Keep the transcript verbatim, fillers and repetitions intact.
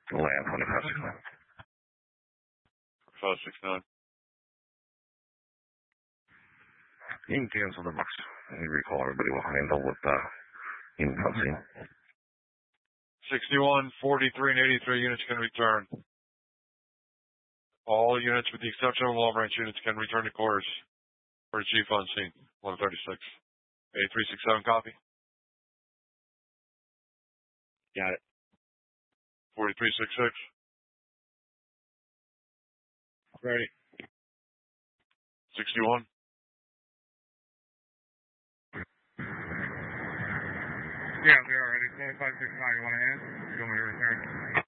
Land twenty-five six nine. five six nine. You can cancel the box. You recall everybody will handle with the uh, inbound scene. sixty-one, forty-three, and eighty-three units can return. All units with the exception of long range units can return to quarters. For the chief on scene. one thirty-six. eighty-three sixty-seven copy. Got it. forty-three sixty-six. Ready. sixty-one. Yeah, we are ready. twenty-five six nine, you want to hand? You want me to return?